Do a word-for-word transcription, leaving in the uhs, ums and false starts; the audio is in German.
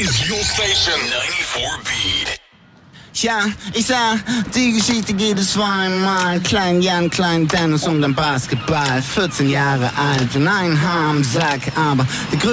is your station. ninety-four Beat. Tja, ich sah, die Geschichte geht es zweimal. Klein Jan, klein Dennis und ein Basketball. vierzehn Jahre alt und ein Harmsack, aber die